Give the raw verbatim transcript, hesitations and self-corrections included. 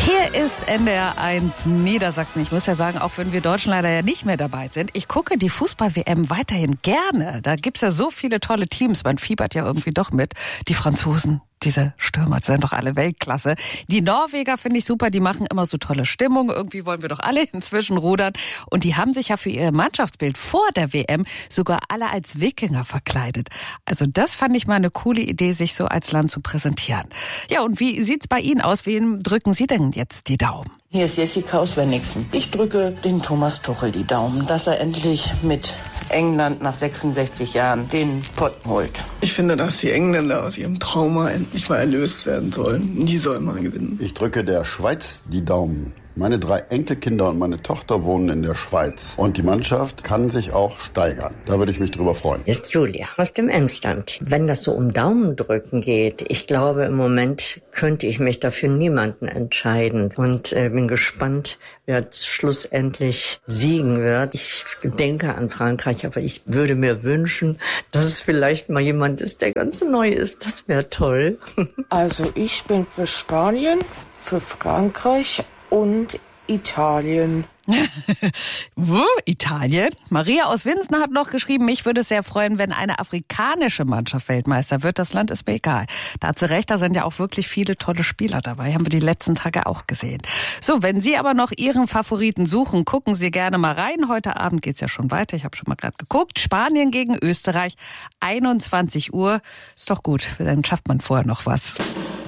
Hier ist N D R eins Niedersachsen. Ich muss ja sagen, auch wenn wir Deutschen leider ja nicht mehr dabei sind, ich gucke die Fußball-W M weiterhin gerne. Da gibt's ja so viele tolle Teams. Man fiebert ja irgendwie doch mit. Die Franzosen, diese Stürmer, die sind doch alle Weltklasse. Die Norweger finde ich super, die machen immer so tolle Stimmung. Irgendwie wollen wir doch alle inzwischen rudern. Und die haben sich ja für ihr Mannschaftsbild vor der W M sogar alle als Wikinger verkleidet. Also das fand ich mal eine coole Idee, sich so als Land zu präsentieren. Ja, und wie sieht's bei Ihnen aus? Wem drücken Sie denn jetzt die Daumen? Hier ist Jessica aus Wenigsen. Ich drücke den Thomas Tuchel die Daumen, dass er endlich mit England nach sechsundsechzig Jahren den Pott holt. Ich finde, dass die Engländer aus ihrem Trauma endlich mal erlöst werden sollen. Die sollen mal gewinnen. Ich drücke der Schweiz die Daumen. Meine drei Enkelkinder und meine Tochter wohnen in der Schweiz. Und die Mannschaft kann sich auch steigern. Da würde ich mich drüber freuen. Hier ist Julia aus dem Emsland. Wenn das so um Daumendrücken geht, ich glaube, im Moment könnte ich mich dafür niemanden entscheiden. Und äh, bin gespannt, wer schlussendlich siegen wird. Ich denke an Frankreich, aber ich würde mir wünschen, dass es vielleicht mal jemand ist, der ganz neu ist. Das wäre toll. Also ich bin für Spanien, für Frankreich und Italien. Wo? Italien? Maria aus Winsen hat noch geschrieben, mich würde es sehr freuen, wenn eine afrikanische Mannschaft Weltmeister wird. Das Land ist mir egal. Da hat sie recht, da sind ja auch wirklich viele tolle Spieler dabei. Haben wir die letzten Tage auch gesehen. So, wenn Sie aber noch Ihren Favoriten suchen, gucken Sie gerne mal rein. Heute Abend geht's ja schon weiter. Ich habe schon mal gerade geguckt. Spanien gegen Österreich, einundzwanzig Uhr. Ist doch gut, dann schafft man vorher noch was.